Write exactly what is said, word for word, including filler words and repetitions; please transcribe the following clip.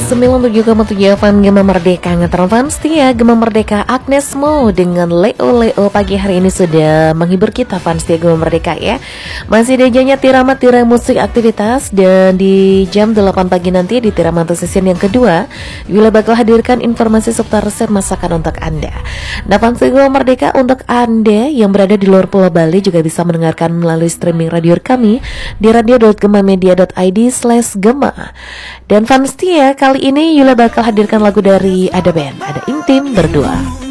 sembilan puluh tujuh koma tujuh Fan Gema Merdeka ngetron fans setia Gema Merdeka Agnes Mo dengan Leo Leo pagi hari ini sudah menghibur kita fans setia Gema Merdeka ya. Masih di jamnya Tirama Tira Musik Aktivitas, dan di jam delapan pagi nanti di Tirama Season yang kedua Yula bakal hadirkan informasi seputar resep masakan untuk Anda. Nah fans setia Gema Merdeka, untuk Anda yang berada di luar Pulau Bali juga bisa mendengarkan melalui streaming radio kami di radio dot gemamedia dot i d slash gema. Dan fans setia, kali ini Yula bakal hadirkan lagu dari Ada Band, Ada Intim Berdua.